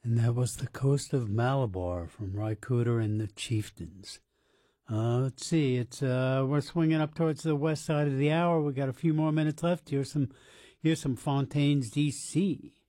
And that was The Coast of Malabar from Ry Cooder and the Chieftains. Let's see, we're swinging up towards the west side of the hour. We got a few more minutes left. Here's some Fontaines, D.C.